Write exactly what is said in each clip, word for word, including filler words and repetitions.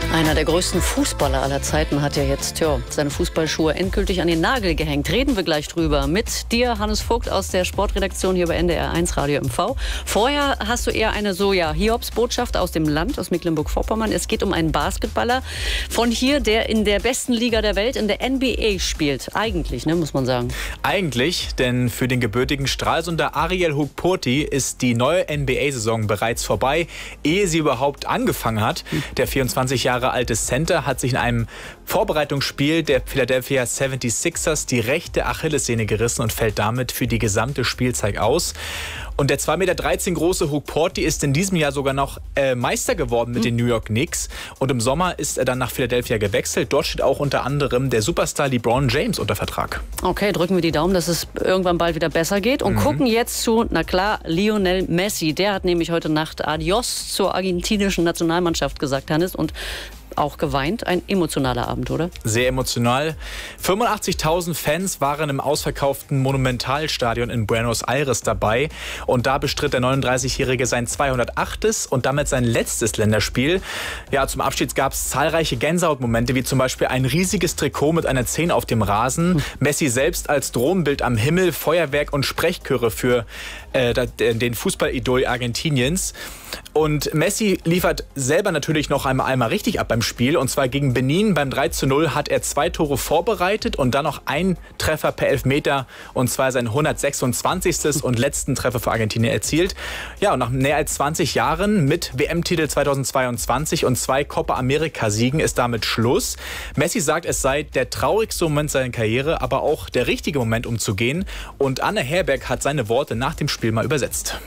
Einer der größten Fußballer aller Zeiten hat ja jetzt tja, seine Fußballschuhe endgültig an den Nagel gehängt. Reden wir gleich drüber mit dir, Hannes Vogt aus der Sportredaktion hier bei N D R eins Radio M V. Vorher hast du eher eine so ja Hiobsbotschaft aus dem Land, aus Mecklenburg-Vorpommern. Es geht um einen Basketballer von hier, der in der besten Liga der Welt, in der N B A spielt. Eigentlich, ne, muss man sagen. Eigentlich, denn für den gebürtigen Stralsunder Ariel Hukporti ist die neue N B A-Saison bereits vorbei, ehe sie überhaupt angefangen hat. Der vierundzwanzig Jahre alte Center hat sich in einem Vorbereitungsspiel der Philadelphia seventy-sixers die rechte Achillessehne gerissen und fällt damit für die gesamte Spielzeit aus. Und der zwei Meter dreizehn große Hukporti ist in diesem Jahr sogar noch äh, Meister geworden mit den New York Knicks. Und im Sommer ist er dann nach Philadelphia gewechselt. Dort steht auch unter anderem der Superstar LeBron James unter Vertrag. Okay, drücken wir die Daumen, dass es irgendwann bald wieder besser geht. Und mhm. gucken jetzt zu, na klar, Lionel Messi. Der hat nämlich heute Nacht Adios zur argentinischen Nationalmannschaft gesagt, Hannes. Und auch geweint. Ein emotionaler Abend, oder? Sehr emotional. fünfundachtzigtausend Fans waren im ausverkauften Monumentalstadion in Buenos Aires dabei. Und da bestritt der neununddreißigjährige sein zweihundertachtes und damit sein letztes Länderspiel. Ja, zum Abschied gab es zahlreiche Gänsehautmomente, wie zum Beispiel ein riesiges Trikot mit einer zehn auf dem Rasen. Hm. Messi selbst als Drohnenbild am Himmel, Feuerwerk und Sprechchöre für äh, den Fußballidol Argentiniens. Und Messi liefert selber natürlich noch einmal, einmal richtig ab beim Spiel. Und zwar gegen Benin beim drei zu null hat er zwei Tore vorbereitet und dann noch einen Treffer per Elfmeter. Und zwar sein hundertsechsundzwanzigsten und letzten Treffer für Argentinien erzielt. Ja, und nach mehr als zwanzig Jahren mit W M-Titel zweitausendzweiundzwanzig und zwei Copa America-Siegen ist damit Schluss. Messi sagt, es sei der traurigste Moment seiner Karriere, aber auch der richtige Moment, um zu gehen. Und Anne Herberg hat seine Worte nach dem Spiel mal übersetzt.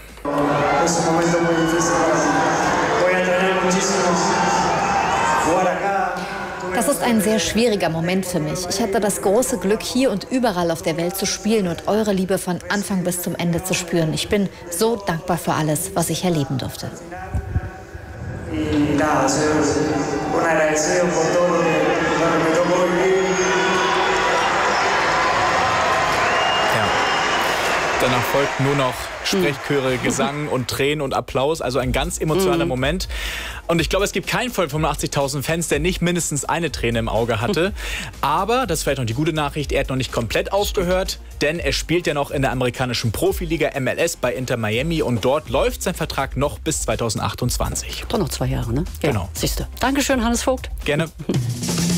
Das ist ein sehr schwieriger Moment für mich. Ich hatte das große Glück, hier und überall auf der Welt zu spielen und eure Liebe von Anfang bis zum Ende zu spüren. Ich bin so dankbar für alles, was ich erleben durfte. Danach folgt nur noch Sprechchöre, Gesang und Tränen und Applaus. Also ein ganz emotionaler mm. Moment. Und ich glaube, es gibt keinen von fünfundachtzigtausend Fans, der nicht mindestens eine Träne im Auge hatte. Aber, das ist vielleicht noch die gute Nachricht, er hat noch nicht komplett aufgehört. Denn er spielt ja noch in der amerikanischen Profiliga M L S bei Inter Miami. Und dort läuft sein Vertrag noch bis zweitausendachtundzwanzig. Doch noch zwei Jahre, ne? Ja, genau. Siehst du. Dankeschön, Hannes Vogt. Gerne.